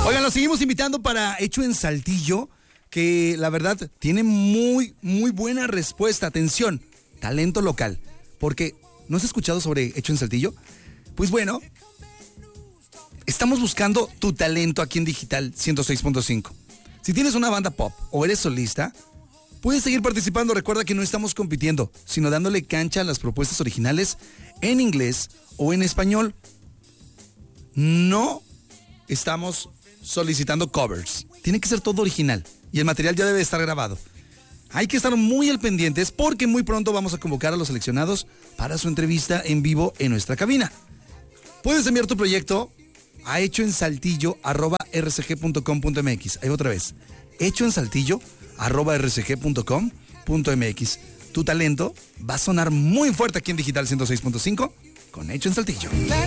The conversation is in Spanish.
Oigan, los seguimos invitando para Hecho en Saltillo, que la verdad tiene muy buena respuesta. Atención, talento local. Porque, ¿no has escuchado sobre Hecho en Saltillo? Pues bueno, estamos buscando tu talento aquí en Digital 106.5. Si tienes una banda pop o eres solista, puedes seguir participando. Recuerda que no estamos compitiendo, sino dándole cancha a las propuestas originales en inglés o en español. No estamos solicitando covers. Tiene que ser todo original y el material ya debe estar grabado. Hay que estar muy al pendientes porque muy pronto vamos a convocar a los seleccionados para su entrevista en vivo en nuestra cabina. Puedes enviar tu proyecto a hechoensaltillo@rcg.com.mx. Ahí otra vez, hechoensaltillo@rcg.com.mx. Tu talento va a sonar muy fuerte aquí en Digital 106.5 con Hecho en Saltillo.